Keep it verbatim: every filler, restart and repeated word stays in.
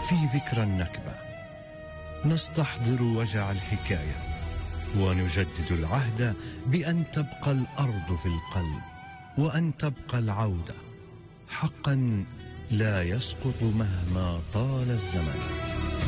في ذكرى النكبة نستحضر وجع الحكاية ونجدد العهد بأن تبقى الأرض في القلب، وأن تبقى العودة حقا لا يسقط مهما طال الزمن.